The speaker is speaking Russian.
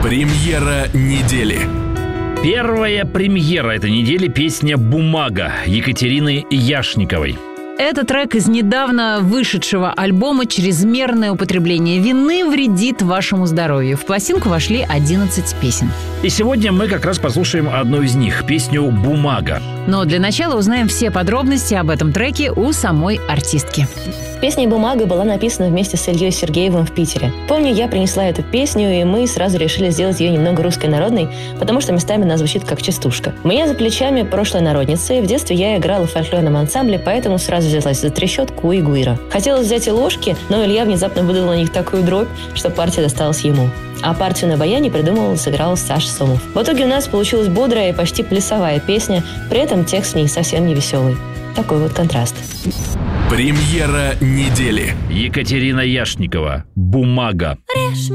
Премьера недели. Первая премьера этой недели – песня «Бумага» Екатерины Яшниковой. Это трек из недавно вышедшего альбома «Чрезмерное употребление вины вредит вашему здоровью». В пластинку вошли 11 песен. И сегодня мы как раз послушаем одну из них – песню «Бумага». Но для начала узнаем все подробности об этом треке у самой артистки. Песня «Бумага» была написана вместе с Ильей Сергеевым в Питере. Помню, я принесла эту песню, и мы сразу решили сделать ее немного русской народной, потому что местами она звучит как частушка. У меня за плечами прошлая народница, и в детстве я играла в фольклорном ансамбле, поэтому сразу взялась за трещотку и гуира. Хотелось взять и ложки, но Илья внезапно выдал на них такую дробь, что партия досталась ему. А партию на баяне придумал и сыграл Саша Сомов. В итоге у нас получилась бодрая и почти плясовая песня, при этом текст в ней совсем не веселый. Такой вот контраст. Премьера недели. Екатерина Яшникова «Бумага». Режь